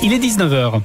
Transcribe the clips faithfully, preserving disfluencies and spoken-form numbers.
Il est dix-neuf heures.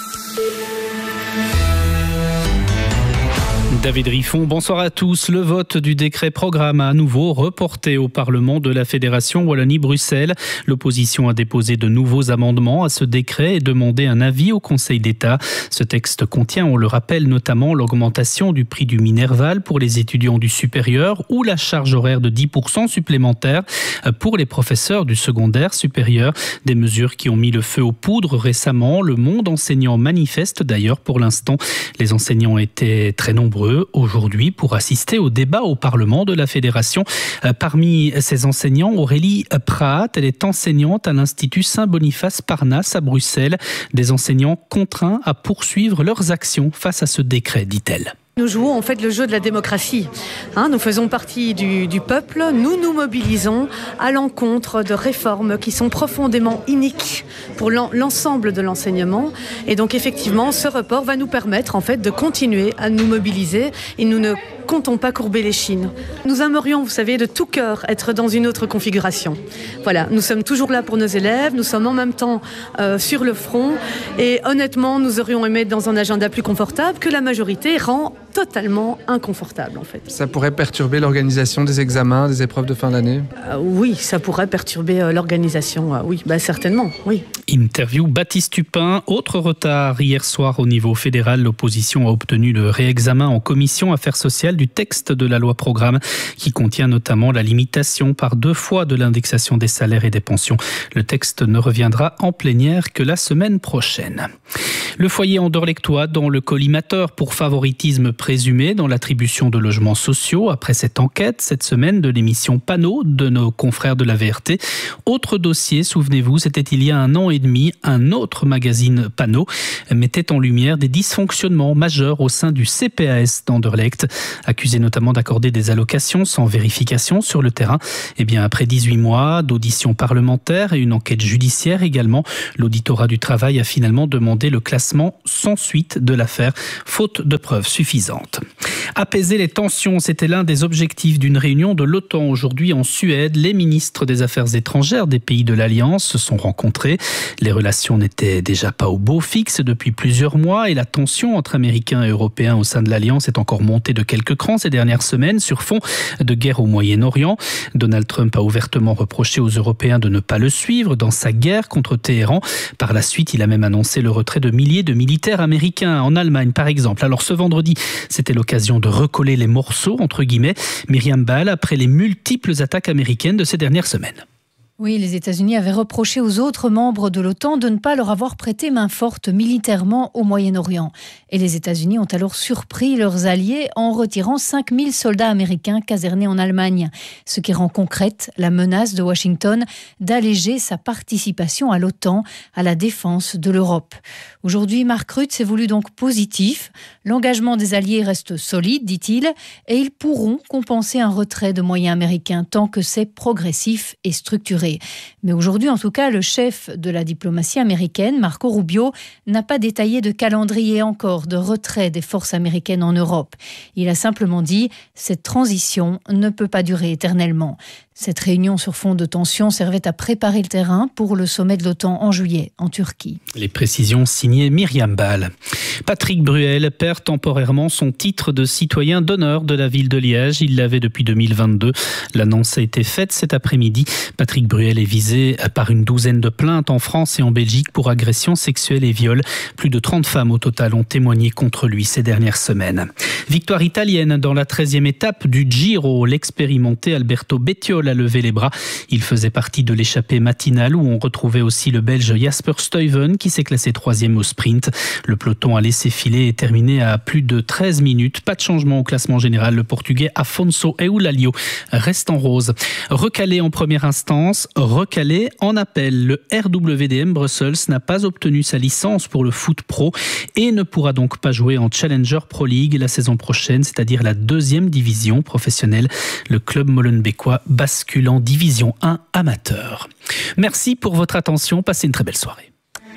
David Riffon, bonsoir à tous. Le vote du décret programme a à nouveau reporté au Parlement de la Fédération Wallonie-Bruxelles. L'opposition a déposé de nouveaux amendements à ce décret et demandé un avis au Conseil d'État. Ce texte contient, on le rappelle, notamment l'augmentation du prix du Minerval pour les étudiants du supérieur ou la charge horaire de dix pour cent supplémentaire pour les professeurs du secondaire supérieur. Des mesures qui ont mis le feu aux poudres récemment. Le monde enseignant manifeste d'ailleurs pour l'instant. Les enseignants étaient très nombreux aujourd'hui pour assister au débat au Parlement de la Fédération. Parmi ces enseignants, Aurélie Praat, elle est enseignante à l'Institut Saint-Boniface Parnasse à Bruxelles. Des enseignants contraints à poursuivre leurs actions face à ce décret, dit-elle. Nous jouons en fait le jeu de la démocratie. Hein, nous faisons partie du, du peuple. Nous nous mobilisons à l'encontre de réformes qui sont profondément iniques pour l'ensemble de l'enseignement. Et donc effectivement, ce report va nous permettre en fait de continuer à nous mobiliser et nous ne comptons pas courber les chines. Nous aimerions, vous savez, de tout cœur être dans une autre configuration. Voilà, nous sommes toujours là pour nos élèves, nous sommes en même temps euh, sur le front et honnêtement, nous aurions aimé être dans un agenda plus confortable que la majorité rend totalement inconfortable en fait. Ça pourrait perturber l'organisation des examens, des épreuves de fin d'année ? euh, Oui, ça pourrait perturber euh, l'organisation, euh, oui, bah, certainement, oui. Interview Baptiste Tupin. Autre retard hier soir au niveau fédéral. L'opposition a obtenu le réexamen en commission affaires sociales du texte de la loi programme qui contient notamment la limitation par deux fois de l'indexation des salaires et des pensions. Le texte ne reviendra en plénière que la semaine prochaine. Le foyer andorlectois dans le collimateur pour favoritisme présumé dans l'attribution de logements sociaux après cette enquête cette semaine de l'émission Panneau de nos confrères de la V R T. Autre dossier, souvenez-vous, c'était il y a un an et demi, un autre magazine Panneau mettait en lumière des dysfonctionnements majeurs au sein du C P A S d'Anderlecht, accusé notamment d'accorder des allocations sans vérification sur le terrain. Et bien après dix-huit mois d'audition parlementaire et une enquête judiciaire également, l'auditorat du travail a finalement demandé le classement sans suite de l'affaire, faute de preuves suffisantes. Apaiser les tensions, c'était l'un des objectifs d'une réunion de l'OTAN aujourd'hui en Suède. Les ministres des Affaires étrangères des pays de l'Alliance se sont rencontrés. Les relations n'étaient déjà pas au beau fixe depuis plusieurs mois et la tension entre Américains et Européens au sein de l'Alliance est encore montée de quelques crans ces dernières semaines sur fond de guerre au Moyen-Orient. Donald Trump a ouvertement reproché aux Européens de ne pas le suivre dans sa guerre contre Téhéran. Par la suite, il a même annoncé le retrait de milliers de militaires américains en Allemagne, par exemple. Alors ce vendredi, c'était l'occasion de recoller les morceaux, entre guillemets. Myriam Ball, après les multiples attaques américaines de ces dernières semaines. Oui, les États-Unis avaient reproché aux autres membres de l'OTAN de ne pas leur avoir prêté main forte militairement au Moyen-Orient. Et les États-Unis ont alors surpris leurs alliés en retirant cinq mille soldats américains casernés en Allemagne, ce qui rend concrète la menace de Washington d'alléger sa participation à l'OTAN, à la défense de l'Europe. Aujourd'hui, Mark Rutte s'est voulu donc positif. L'engagement des alliés reste solide, dit-il, et ils pourront compenser un retrait de moyens américains tant que c'est progressif et structuré. Mais aujourd'hui, en tout cas, le chef de la diplomatie américaine, Marco Rubio, n'a pas détaillé de calendrier encore de retrait des forces américaines en Europe. Il a simplement dit « cette transition ne peut pas durer éternellement ». Cette réunion sur fond de tension servait à préparer le terrain pour le sommet de l'OTAN en juillet, en Turquie. Les précisions signées Myriam Ball. Patrick Bruel perd temporairement son titre de citoyen d'honneur de la ville de Liège. Il l'avait depuis deux mille vingt-deux. L'annonce a été faite cet après-midi. Patrick Bruel est visé par une douzaine de plaintes en France et en Belgique pour agressions sexuelles et viols. Plus de trente femmes au total ont témoigné contre lui ces dernières semaines. Victoire italienne dans la treizième étape du Giro. L'expérimenté Alberto Bettiol a levé les bras. Il faisait partie de l'échappée matinale où on retrouvait aussi le Belge Jasper Stuyven qui s'est classé troisième au sprint. Le peloton a laissé filer et terminé à plus de treize minutes. Pas de changement au classement général. Le Portugais Afonso Eulalio reste en rose. Recalé en première instance, recalé en appel. Le R W D M Brussels n'a pas obtenu sa licence pour le foot pro et ne pourra donc pas jouer en Challenger Pro League la saison prochaine, c'est-à-dire la deuxième division professionnelle. Le club molenbeekois bascule en division un amateur. Merci pour votre attention. Passez une très belle soirée.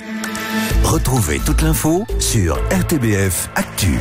Retrouvez toute l'info sur R T B F Actu.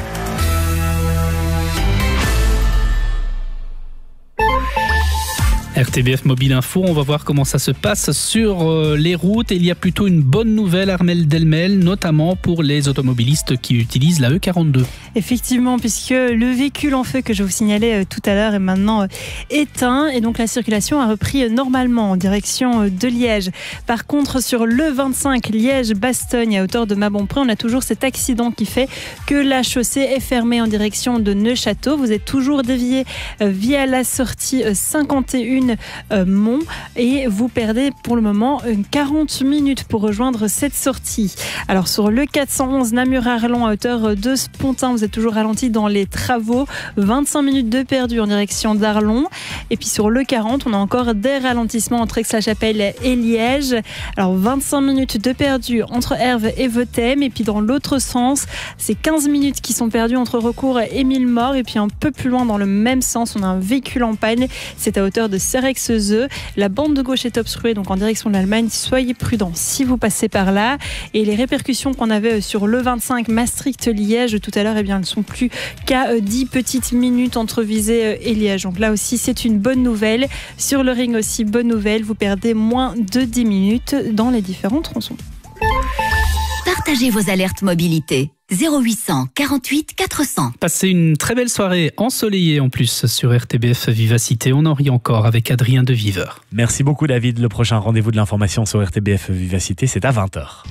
R T B F Mobile Info, on va voir comment ça se passe sur euh, les routes. Et il y a plutôt une bonne nouvelle, Armelle Delmel, notamment pour les automobilistes qui utilisent la E quarante-deux. Effectivement, puisque le véhicule en feu que je vous signalais euh, tout à l'heure est maintenant euh, éteint et donc la circulation a repris euh, normalement en direction euh, de Liège. Par contre, sur le vingt-cinq Liège-Bastogne à hauteur de Mabompré, on a toujours cet accident qui fait que la chaussée est fermée en direction de Neufchâteau. Vous êtes toujours dévié euh, via la sortie euh, cinquante et un euh, Mont et vous perdez pour le moment euh, quarante minutes pour rejoindre cette sortie. Alors sur le quatre cent onze Namur-Arlon à hauteur de Spontin, vous êtes toujours ralenti dans les travaux, vingt-cinq minutes de perdu en direction d'Arlon. Et puis sur le quarante, on a encore des ralentissements entre Aix-la-Chapelle et Liège. Alors vingt-cinq minutes de perdu entre Herve et Vethème. Et puis dans l'autre sens, c'est quinze minutes qui sont perdues entre Recourt et Millemort. Et puis un peu plus loin dans le même sens, on a un véhicule en panne. C'est à hauteur de Serrex-Zeu. La bande de gauche est obstruée, donc en direction de l'Allemagne. Soyez prudents si vous passez par là. Et les répercussions qu'on avait sur le vingt-cinq Maastricht-Liège tout à l'heure, eh bien, elles ne sont plus qu'à dix petites minutes entre Visé et Liège. Donc là aussi, c'est une bonne nouvelle. Sur le ring aussi, bonne nouvelle. Vous perdez moins de dix minutes dans les différents tronçons. Partagez vos alertes mobilité. zéro huit cent quarante-huit quatre cents. Passez une très belle soirée ensoleillée en plus sur R T B F Vivacité. On en rit encore avec Adrien de Viveur. Merci beaucoup David. Le prochain rendez-vous de l'information sur R T B F Vivacité, c'est à vingt heures.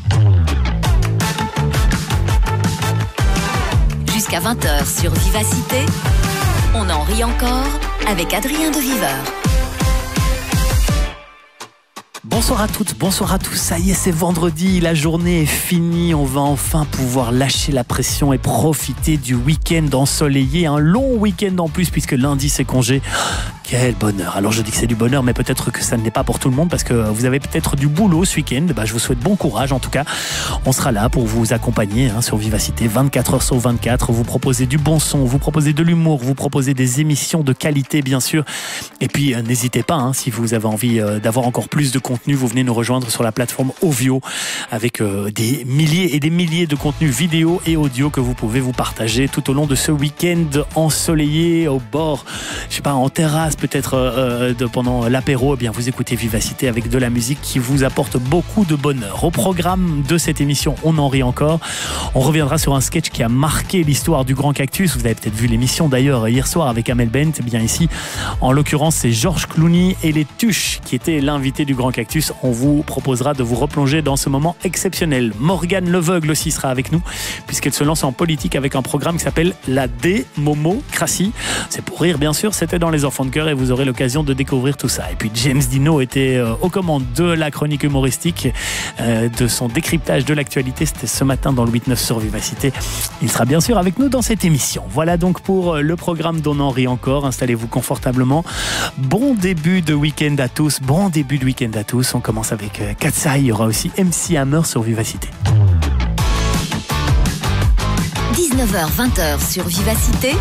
Jusqu'à vingt heures sur Vivacité, on en rit encore avec Adrien de Viveur. Bonsoir à toutes, bonsoir à tous, ça y est, c'est vendredi, la journée est finie, on va enfin pouvoir lâcher la pression et profiter du week-end ensoleillé, un long week-end en plus puisque lundi c'est congé. Quel bonheur. Alors je dis que c'est du bonheur, mais peut-être que ça ne l'est pas pour tout le monde parce que vous avez peut-être du boulot ce week-end. Bah, je vous souhaite bon courage. En tout cas, on sera là pour vous accompagner hein, sur Vivacité vingt-quatre heures sur vingt-quatre. Vous proposez du bon son, vous proposez de l'humour, vous proposez des émissions de qualité bien sûr. Et puis euh, n'hésitez pas, hein, si vous avez envie euh, d'avoir encore plus de contenu, vous venez nous rejoindre sur la plateforme Ovio avec euh, des milliers et des milliers de contenus vidéo et audio que vous pouvez vous partager tout au long de ce week-end ensoleillé au bord, je sais pas, en terrasse, peut-être euh, de, pendant l'apéro. Eh bien, vous écoutez Vivacité avec de la musique qui vous apporte beaucoup de bonheur. Au programme de cette émission, on en rit encore. On reviendra sur un sketch qui a marqué l'histoire du Grand Cactus. Vous avez peut-être vu l'émission d'ailleurs hier soir avec Amel Bent. Eh bien ici, en l'occurrence, c'est Georges Clooney et les Tuches qui étaient l'invité du Grand Cactus. On vous proposera de vous replonger dans ce moment exceptionnel. Morgane Leveugle aussi sera avec nous puisqu'elle se lance en politique avec un programme qui s'appelle la démomocratie. C'est pour rire bien sûr, c'était dans Les Enfants de Cœur et vous aurez l'occasion de découvrir tout ça. Et puis James Dino était euh, aux commandes de la chronique humoristique, euh, de son décryptage de l'actualité. C'était ce matin dans le huit neuf sur Vivacité. Il sera bien sûr avec nous dans cette émission. Voilà donc pour le programme d'On en rit encore. Installez-vous confortablement. Bon début de week-end à tous. Bon début de week-end à tous. On commence avec euh, Katsai. Il y aura aussi M C Hammer sur Vivacité. dix-neuf heures vingt sur Vivacité,